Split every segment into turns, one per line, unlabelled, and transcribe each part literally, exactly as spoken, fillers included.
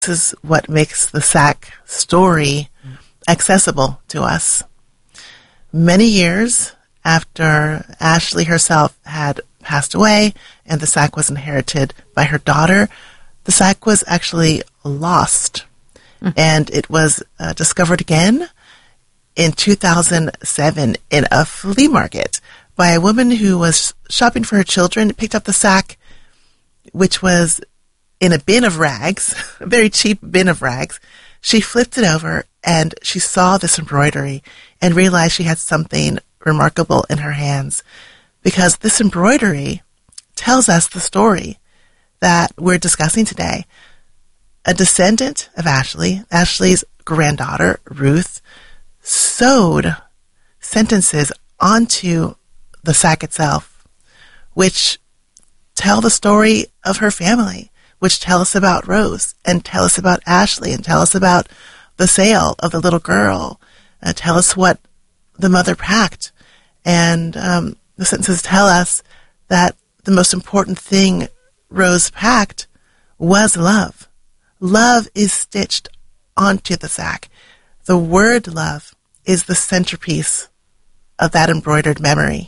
is what makes the sack story accessible to us. Many years after Ashley herself had passed away and the sack was inherited by her daughter, the sack was actually lost. Mm. And it was uh, discovered again in two thousand seven in a flea market by a woman who was shopping for her children, picked up the sack, which was in a bin of rags, a very cheap bin of rags. She flipped it over and she saw this embroidery and realized she had something remarkable in her hands, because this embroidery tells us the story that we're discussing today. A descendant of Ashley, Ashley's granddaughter, Ruth, sewed sentences onto the sack itself, which tell the story of her family, which tell us about Rose, and tell us about Ashley, and tell us about the sale of the little girl, uh, tell us what the mother packed. And um, the sentences tell us that the most important thing Rose packed was love. Love is stitched onto the sack. The word love is the centerpiece of that embroidered memory.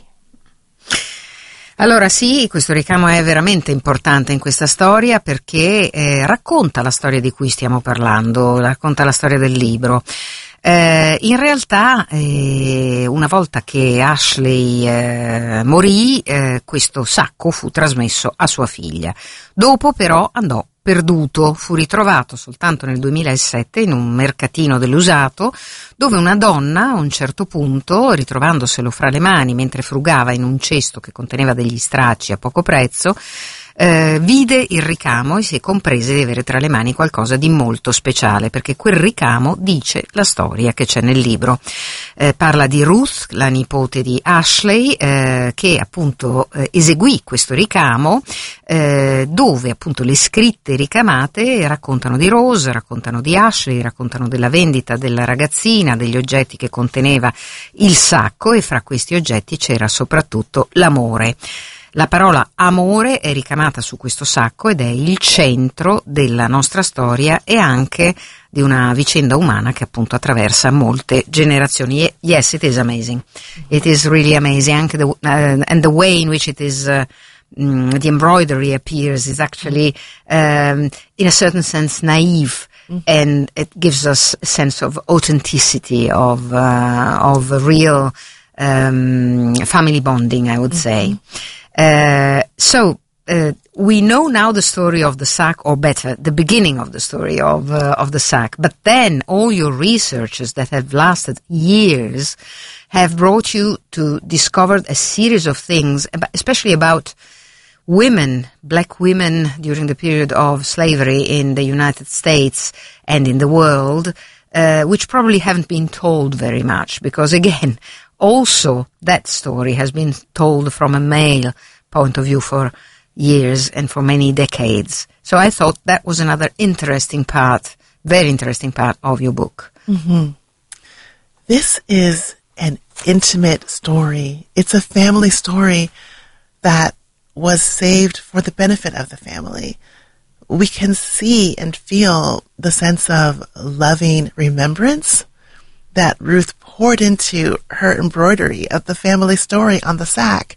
Allora sì, questo ricamo è veramente importante in questa storia perché eh, racconta la storia di cui stiamo parlando, racconta la storia del libro. Eh, in realtà eh, una volta che Ashley eh, morì, eh, questo sacco fu trasmesso a sua figlia. Dopo però andò perduto, fu ritrovato soltanto nel duemilasette in un mercatino dell'usato, dove una donna a un certo punto, ritrovandoselo fra le mani mentre frugava in un cesto che conteneva degli stracci a poco prezzo, eh, vide il ricamo e si comprese di avere tra le mani qualcosa di molto speciale, perché quel ricamo dice la storia che c'è nel libro. Eh, parla di Ruth, la nipote di Ashley, eh, che appunto eh, eseguì questo ricamo, eh, dove appunto le scritte ricamate raccontano di Rose, raccontano di Ashley, raccontano della vendita della ragazzina, degli oggetti che conteneva il sacco, e fra questi oggetti c'era soprattutto l'amore. La parola amore è ricamata su questo sacco ed è il centro della nostra storia e anche di una vicenda umana che appunto attraversa molte generazioni. Yes, it is amazing. It is really amazing. Anche the, uh, and the way in which it is, uh, mm, the embroidery appears is actually, um, in a certain sense, naive. Mm-hmm. And it gives us a sense of authenticity, of, uh, of real um, family bonding, I would mm-hmm. say. Uh, so uh, we know now the story of the sack, or better, the beginning of the story of uh, of the sack. But then all your researches that have lasted years have brought you to discover a series of things, especially about women, black women during the period of slavery in the United States and in the world, uh, which probably haven't been told very much, because again, also, that story has been told from a male point of view for years and for many decades. So I thought that was another interesting part, very interesting part of your book.
Mm-hmm. This is an intimate story. It's a family story that was saved for the benefit of the family. We can see and feel the sense of loving remembrance that Ruth poured into her embroidery of the family story on the sack.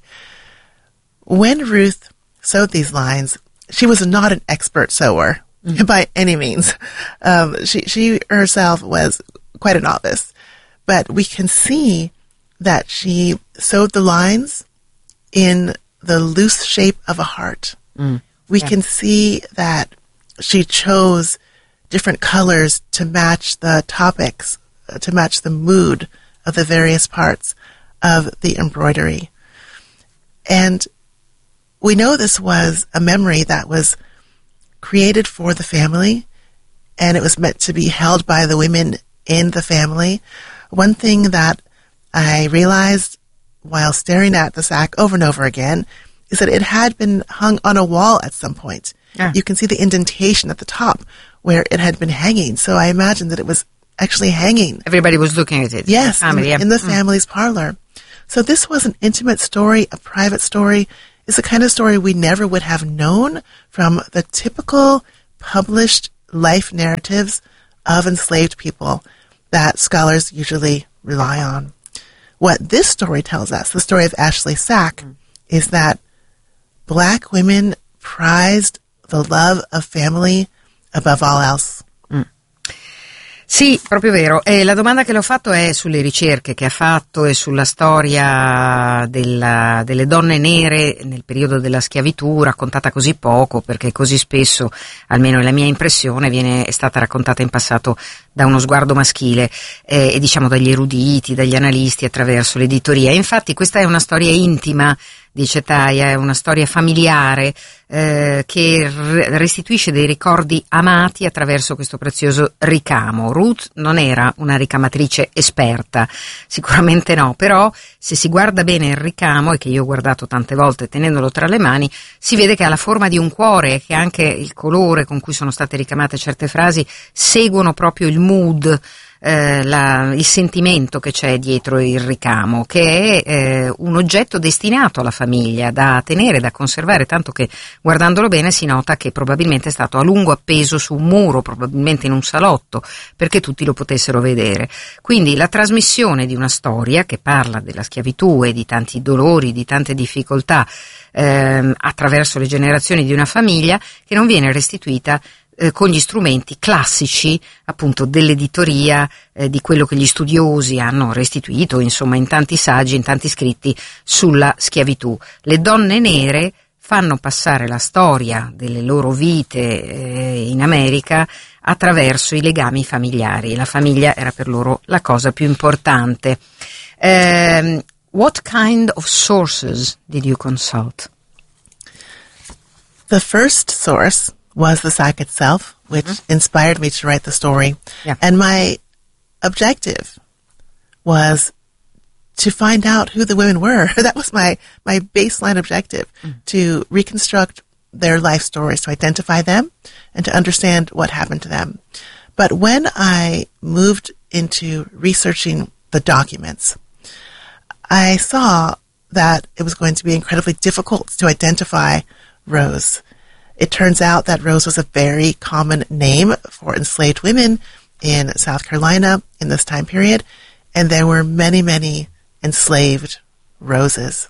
When Ruth sewed these lines, she was not an expert sewer mm-hmm. by any means. Um, she, she herself was quite a novice, but we can see that she sewed the lines in the loose shape of a heart. Mm. We yeah. can see that she chose different colors to match the topics, to match the mood of the various parts of the embroidery. And we know this was a memory that was created for the family, and it was meant to be held by the women in the family. One thing that I realized while staring at the sack over and over again is that it had been hung on a wall at some point. Yeah. You can see the indentation at the top where it had been hanging. So I imagine that it was actually hanging.
Everybody was looking at it.
Yes,
family,
in,
yeah.
in the
mm.
family's parlor. So this was an intimate story, a private story. It's the kind of story we never would have known from the typical published life narratives of enslaved people that scholars usually rely on. What this story tells us, the story of Ashley Sack, mm. is that black women prized the love of family above all else.
Mm. Sì, proprio vero. E la domanda che le ho fatto è sulle ricerche che ha fatto e sulla storia della, delle donne nere nel periodo della schiavitù, raccontata così poco, perché così spesso, almeno è la mia impressione, viene, è stata raccontata in passato da uno sguardo maschile eh, e diciamo dagli eruditi, dagli analisti attraverso l'editoria. Infatti questa è una storia intima, dice Taya, è una storia familiare eh, che restituisce dei ricordi amati attraverso questo prezioso ricamo. Ruth non era una ricamatrice esperta, sicuramente no, però se si guarda bene il ricamo, e che io ho guardato tante volte tenendolo tra le mani, si vede che ha la forma di un cuore e che anche il colore con cui sono state ricamate certe frasi seguono proprio il mood, Eh, la, il sentimento che c'è dietro il ricamo, che è eh, un oggetto destinato alla famiglia, da tenere, da conservare, tanto che guardandolo bene si nota che probabilmente è stato a lungo appeso su un muro, probabilmente in un salotto, perché tutti lo potessero vedere. Quindi la trasmissione di una storia che parla della schiavitù e di tanti dolori, di tante difficoltà eh, attraverso le generazioni di una famiglia, che non viene restituita Eh, con gli strumenti classici appunto dell'editoria, eh, di quello che gli studiosi hanno restituito, insomma, in tanti saggi, in tanti scritti sulla schiavitù. Le donne nere fanno passare la storia delle loro vite eh, in America attraverso i legami familiari. La famiglia era per loro la cosa più importante. Um, what kind of sources did you consult?
The first source was the sack itself, which mm-hmm. inspired me to write the story.
Yeah.
And my objective was to find out who the women were. That was my, my baseline objective, mm. to reconstruct their life stories, to identify them, and to understand what happened to them. But when I moved into researching the documents, I saw that it was going to be incredibly difficult to identify Rose. It turns out that Rose was a very common name for enslaved women in South Carolina in this time period, and there were many, many enslaved Roses.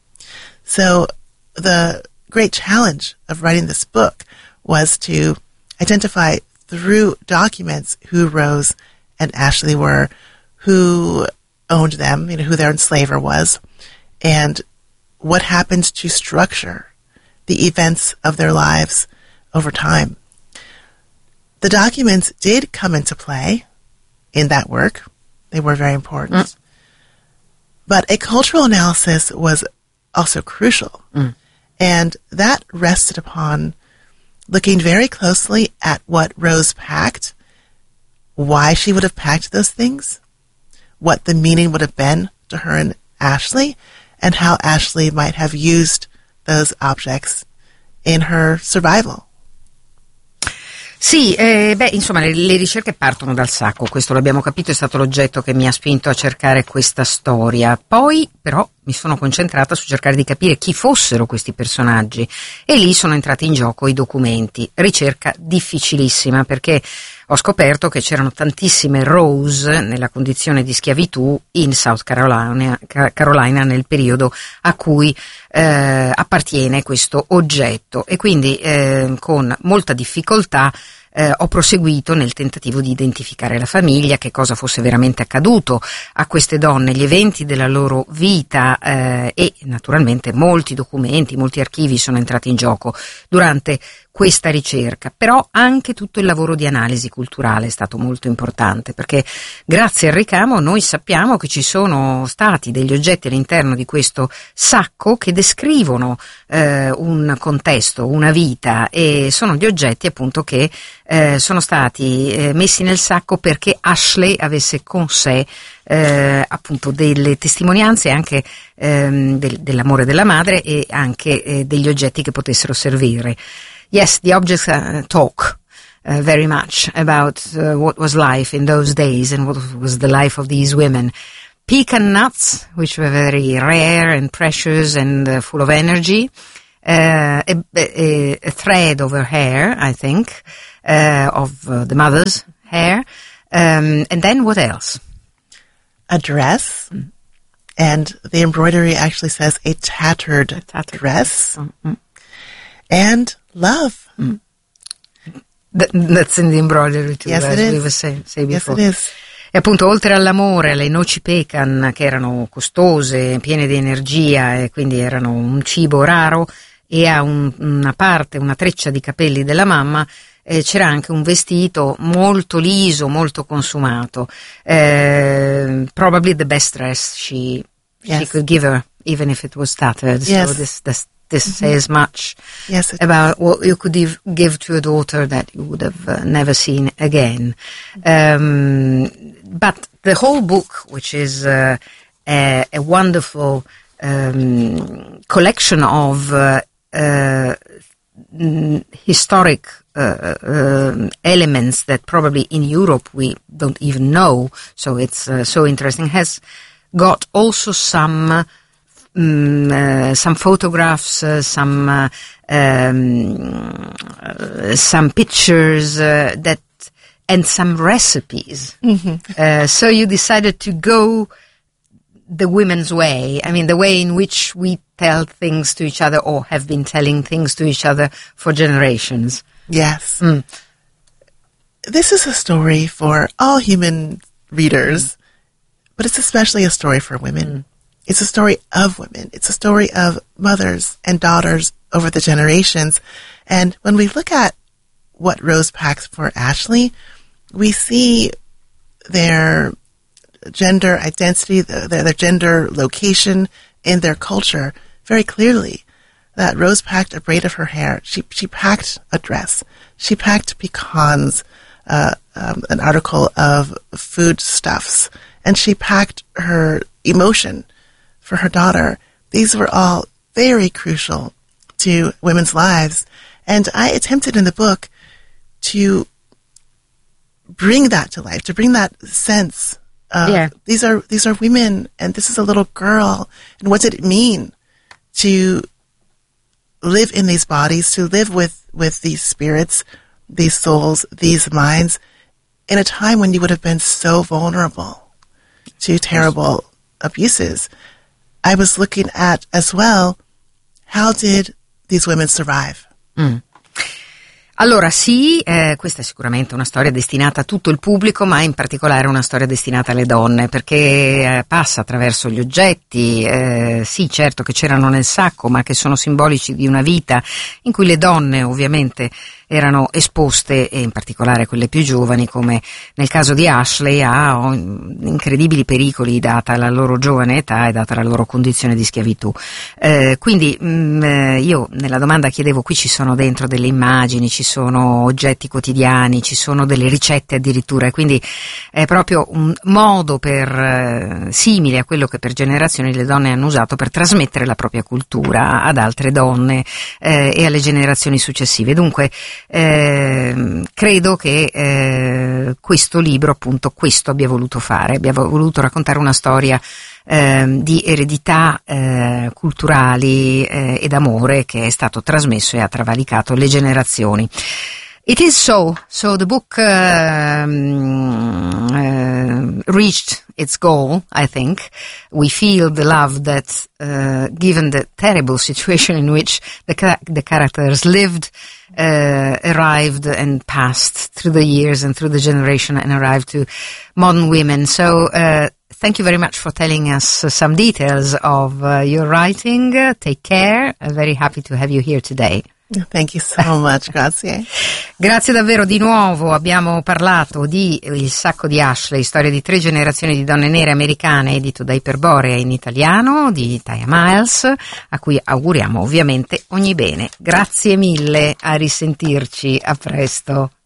So the great challenge of writing this book was to identify through documents who Rose and Ashley were, who owned them, you know, who their enslaver was, and what happened to structure the events of their lives over time. The documents did come into play in that work. They were very important. Mm. But a cultural analysis was also crucial. Mm. And that rested upon looking very closely at what Rose packed, why she would have packed those things, what the meaning would have been to her and Ashley, and how Ashley might have used those objects in her survival.
Sì, eh, beh, insomma, le, le ricerche partono dal sacco, questo l'abbiamo capito, è stato l'oggetto che mi ha spinto a cercare questa storia. Poi, però, mi sono concentrata su cercare di capire chi fossero questi personaggi e lì sono entrati in gioco i documenti. Ricerca difficilissima, perché ho scoperto che c'erano tantissime Rose nella condizione di schiavitù in South Carolina, Carolina nel periodo a cui eh, appartiene questo oggetto, e quindi eh, con molta difficoltà Eh, ho proseguito nel tentativo di identificare la famiglia, che cosa fosse veramente accaduto a queste donne, gli eventi della loro vita eh, e naturalmente molti documenti, molti archivi sono entrati in gioco durante questa ricerca, però anche tutto il lavoro di analisi culturale è stato molto importante, perché grazie al ricamo noi sappiamo che ci sono stati degli oggetti all'interno di questo sacco che descrivono eh, un contesto, una vita, e sono gli oggetti appunto che Eh, sono stati eh, messi nel sacco perché Ashley avesse con sé eh, appunto delle testimonianze anche ehm, del, dell'amore della madre e anche eh, degli oggetti che potessero servire. Yes, the objects uh, talk uh, very much about uh, what was life in those days and what was the life of these women. Pecan nuts, which were very rare and precious and uh, full of energy. uh, a, a, a thread of her hair, I think, uh, of uh, the mother's hair. Um, and then what else?
A dress. Mm. And the embroidery actually says a tattered, a tattered dress. Mm-hmm. And love.
Mm. That, that's in the embroidery too,
yes,
as
it is.
we were say, say before.
Yes, it is.
E appunto, oltre all'amore, alle noci pecan, che erano costose, piene di energia e quindi erano un cibo raro, e a un, una parte, una treccia di capelli della mamma, eh, c'era anche un vestito molto liso, molto consumato. Eh, probably the best dress she, yes. she could give her, even if it was tattered.
Yes.
So this, this This
mm-hmm.
says much
yes,
about what you could give, give to a daughter that you would have uh, never seen again. Um, but the whole book, which is uh, a, a wonderful um, collection of uh, uh, historic uh, uh, elements that probably in Europe we don't even know, so it's uh, so interesting, has got also some Mm, uh, some photographs, uh, some uh, um, uh, some pictures uh, that, and some recipes. Mm-hmm. Uh, so you decided to go the women's way. I mean, the way in which we tell things to each other, or have been telling things to each other for generations.
Yes.
Mm.
This is a story for all human readers, mm. but it's especially a story for women. Mm. It's a story of women. It's a story of mothers and daughters over the generations. And when we look at what Rose packs for Ashley, we see their gender identity, their, their gender location in their culture very clearly. That Rose packed a braid of her hair. She she packed a dress. She packed pecans, uh, um, an article of foodstuffs. And she packed her emotion for her daughter. These were all very crucial to women's lives. And I attempted in the book to bring that to life, to bring that sense of yeah. these are these are women, and this is a little girl, and what did it mean to live in these bodies, to live with, with these spirits, these souls, these minds, in a time when you would have been so vulnerable to terrible abuses. I was looking at as well, how did these women survive?
Mm. Allora sì, eh, questa è sicuramente una storia destinata a tutto il pubblico, ma in particolare una storia destinata alle donne, perché eh, passa attraverso gli oggetti, eh, sì certo che c'erano nel sacco, ma che sono simbolici di una vita in cui le donne ovviamente erano esposte, e in particolare quelle più giovani, come nel caso di Ashley, a incredibili pericoli data la loro giovane età e data la loro condizione di schiavitù. Eh, quindi mh, io nella domanda chiedevo, qui ci sono dentro delle immagini, ci sono oggetti quotidiani, ci sono delle ricette addirittura, e quindi è proprio un modo per eh, simile a quello che per generazioni le donne hanno usato per trasmettere la propria cultura ad altre donne eh, e alle generazioni successive. Dunque Eh, credo che eh, questo libro appunto questo abbia voluto fare, abbia voluto raccontare una storia eh, di eredità eh, culturali eh, ed amore che è stato trasmesso e ha travalicato le generazioni. It is so. So the book uh, uh, reached its goal, I think. We feel the love that, uh, given the terrible situation in which the, ca- the characters lived, uh, arrived and passed through the years and through the generation and arrived to modern women. So, uh, thank you very much for telling us uh, some details of uh, your writing. Uh, take care. I'm very happy to have you here today.
Thank you so much, grazie.
Grazie davvero di nuovo. Abbiamo parlato di Il sacco di Ashley, storia di tre generazioni di donne nere americane, edito da Iperborea in italiano, di Taya Miles, a cui auguriamo ovviamente ogni bene. Grazie mille, a risentirci, a presto.